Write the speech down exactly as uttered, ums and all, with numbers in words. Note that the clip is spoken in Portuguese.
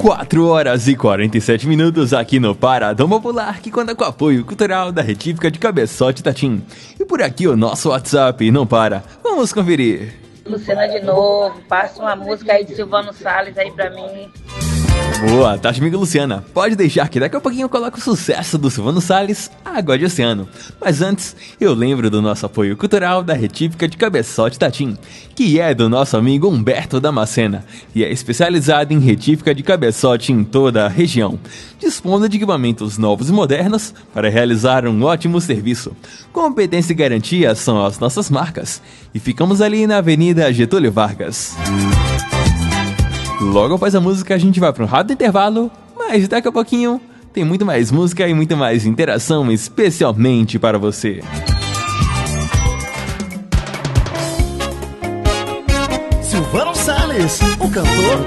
quatro horas e quarenta e sete minutos aqui no Paradão Popular, que conta com o apoio cultural da Retífica de Cabeçote Tatim. E por aqui o nosso WhatsApp não para. Vamos conferir. Luciana de novo, passa uma música aí de Silvano Salles aí pra mim. Boa tarde, amiga Luciana. Pode deixar que daqui a pouquinho eu coloco o sucesso do Silvano Salles, Água de Oceano. Mas antes, eu lembro do nosso apoio cultural da Retífica de Cabeçote Tatim, que é do nosso amigo Humberto Damascena, e é especializado em retífica de cabeçote em toda a região, dispondo de equipamentos novos e modernos para realizar um ótimo serviço. Competência e garantia são as nossas marcas, e ficamos ali na Avenida Getúlio Vargas. Logo após a música a gente vai para um rápido intervalo, mas daqui a pouquinho tem muito mais música e muito mais interação especialmente para você. Silvano Salles, o cantor